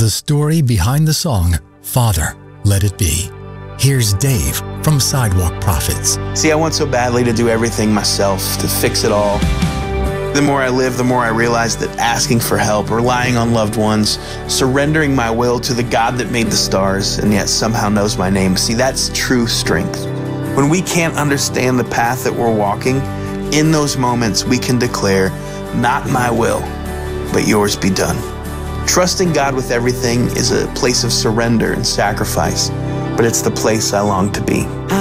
The story behind the song, Father, Let It Be. Here's Dave from Sidewalk Prophets. See, I want so badly to do everything myself, to fix it all. The more I live, the more I realize that asking for help, relying on loved ones, surrendering my will to the God that made the stars and yet somehow knows my name, see, that's true strength. When we can't understand the path that we're walking, in those moments we can declare, not my will, but yours be done. Trusting God with everything is a place of surrender and sacrifice, but it's the place I long to be.